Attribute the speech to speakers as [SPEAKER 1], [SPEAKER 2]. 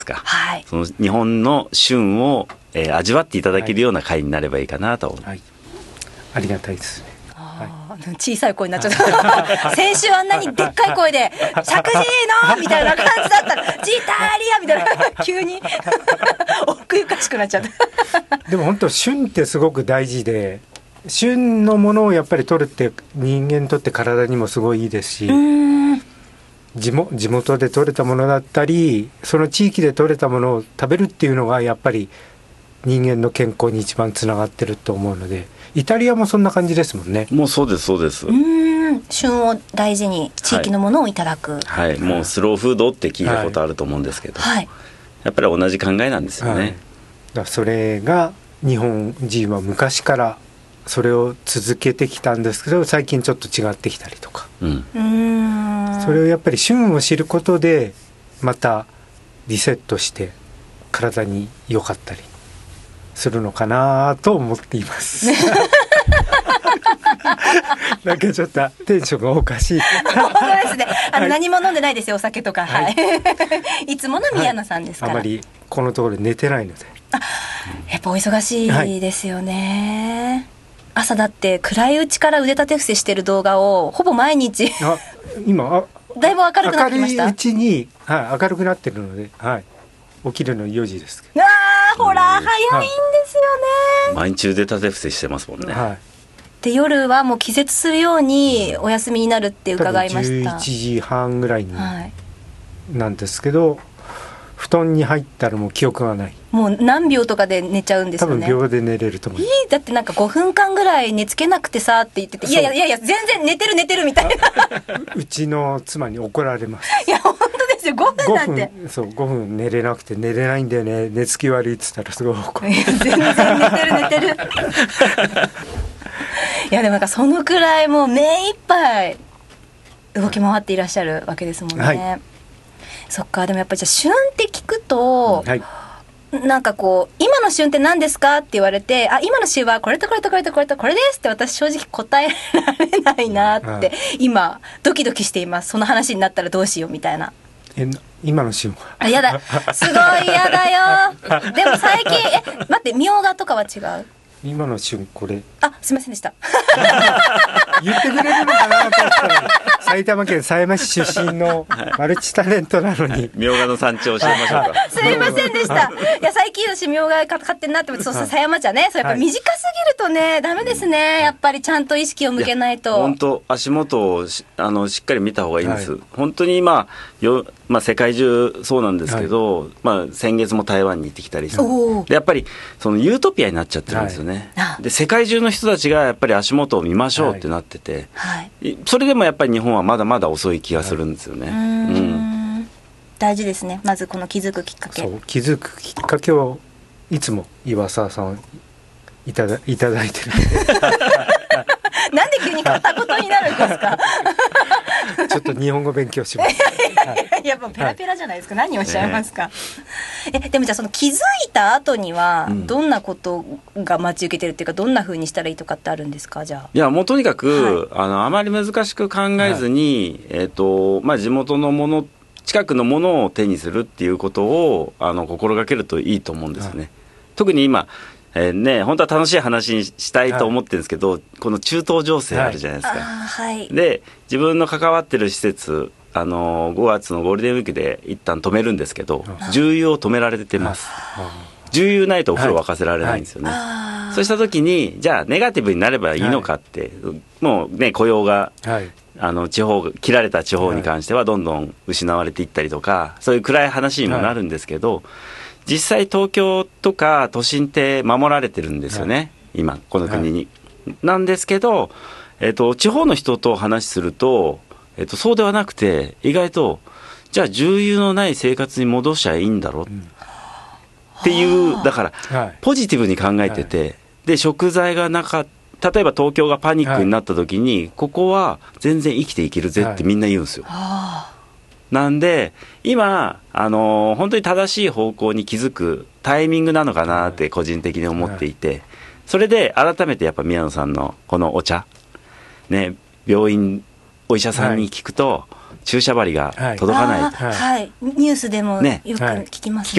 [SPEAKER 1] か、
[SPEAKER 2] はい、
[SPEAKER 1] その日本の旬を、味わっていただけるような会になればいいかなと思う、
[SPEAKER 3] はい、ありがたいですね。
[SPEAKER 2] 小さい声になっちゃった先週あんなにでっかい声で「石神井の!」みたいな感じだったら「ジタリア!」みたいな急に奥ゆかしくなっちゃった
[SPEAKER 3] でも本当旬ってすごく大事で、旬のものをやっぱり取るって人間にとって体にもすごいいいですし、地元で取れたものだったりその地域で取れたものを食べるっていうのがやっぱり人間の健康に一番つながってると思うので、イタリアもそんな感じですもんね。
[SPEAKER 1] もうそうですそうです。
[SPEAKER 2] 旬を大事に地域のものをいただく、
[SPEAKER 1] はい、もうスローフードって聞いたことあると思うんですけど、
[SPEAKER 2] はい、
[SPEAKER 1] やっぱり同じ考えなんですよね、
[SPEAKER 3] はい、だからそれが日本人は昔からそれを続けてきたんですけど、最近ちょっと違ってきたりとか、それをやっぱり旬を知ることでまたリセットして体に良かったりするのかなと思っていますなんかちょっとテンションがおかしい
[SPEAKER 2] 本当ですね。何も飲んでないですよ、お酒とか、はい、いつもの宮野さんですから、
[SPEAKER 3] あまりこのところ寝てないので。
[SPEAKER 2] やっぱお忙しいですよね、朝だって暗いうちから腕立て伏せしてる動画をほぼ毎日
[SPEAKER 3] 今
[SPEAKER 2] だいぶ明るくなってきました。
[SPEAKER 3] 明るいうちに、はい、明るくなってるので、はい、起きるの4時ですけど。
[SPEAKER 2] ほら早いんですよね、
[SPEAKER 1] 毎日腕立て伏せしてますもんね、
[SPEAKER 3] はい、
[SPEAKER 2] で夜はもう気絶するようにお休みになるって伺いました。
[SPEAKER 3] 11時半ぐらいになんですけど、布団に入ったらもう記憶がない。
[SPEAKER 2] もう何秒とかで寝ちゃうんですよね。
[SPEAKER 3] 多分秒で寝れると思う。
[SPEAKER 2] だってなんか5分間ぐらい寝つけなくてさって言ってて、いや全然寝てるみたいな
[SPEAKER 3] うちの妻に怒られます。
[SPEAKER 2] いや本当ですよ、5分なんて。
[SPEAKER 3] そう5分寝れなくて、寝れないんだよね、寝つき悪いっつったらすごい怒る。
[SPEAKER 2] 全然寝てるいやでもなんかそのくらいもう目いっぱい動き回っていらっしゃるわけですもんね、はい、そっか。でもやっぱりじゃあ旬って聞くと、はい、なんかこう今の旬って何ですかって言われて、今の旬はこれとこれとこれとこれとこれですって私正直答えられないなって、今ドキドキしています。その話になったらどうしようみたいな。
[SPEAKER 3] 今の旬は
[SPEAKER 2] やだ、すごいやだよでも最近待って、みょうがとかは違う？
[SPEAKER 3] 今の旬これ、
[SPEAKER 2] すいませんでした
[SPEAKER 3] 言ってくれるのかなと思ったら埼玉県狭山市出身のマルチタレントなのに
[SPEAKER 1] みょうがの産地を教えましょうか
[SPEAKER 2] すいませんでしたいや最近私みょうが買ってんなってそう狭山茶ね、それやっぱ短すぎるとね、ダメですね。やっぱりちゃんと意識を向けないと。
[SPEAKER 1] 本当足元をしっかり見た方がいいんです、はい、本当に今世界中そうなんですけど、先月も台湾に行ってきたりしてでやっぱりそのユートピアになっちゃってるんですよね、はい、で世界中の人たちがやっぱり足元を見ましょうってなってて、はい、それでもやっぱり日本はまだまだ遅い気がするんですよね、
[SPEAKER 2] 大事ですね。まずこの気づくきっかけ、
[SPEAKER 3] 気づくきっかけをいつも岩沢さんいただいてる
[SPEAKER 2] なんで急に片言になるんですか
[SPEAKER 3] ちょっと日本語勉強します
[SPEAKER 2] やっぱペラペラじゃないですか、何をおっしゃいますか、でもじゃあその気づいた後にはどんなことが待ち受けてるっていうか、どんな風にしたらいいとかってあるんですか？じゃあ
[SPEAKER 1] いやもうとにかく、あまり難しく考えずに、地元のもの、近くのものを手にするっていうことを心がけるといいと思うんですね、特に今本当は楽しい話にしたいと思ってるんですけど、この中東情勢あるじゃないですか、で自分の関わってる施設5月のゴールデンウィークで一旦止めるんですけど、重油を止められてます、重油ないとお風呂沸かせられないんですよね、そうした時にじゃあネガティブになればいいのかって、もうね雇用が、切られた地方に関してはどんどん失われていったりとか、そういう暗い話にもなるんですけど、実際東京とか都心って守られてるんですよね、今この国に、なんですけど、地方の人と話すると、そうではなくて、意外とじゃあ重油のない生活に戻しゃいいんだろうっていう、だからポジティブに考えてて、で食材がなかった、例えば東京がパニックになった時に、ここは全然生きていけるぜってみんな言うんですよ、なんで今本当に正しい方向に気づくタイミングなのかなって個人的に思っていて、それで改めてやっぱ宮野さんのこのお茶ね、病院お医者さんに聞くと、 注射針が届かない、
[SPEAKER 2] はい、ニュースでもよく聞きますね。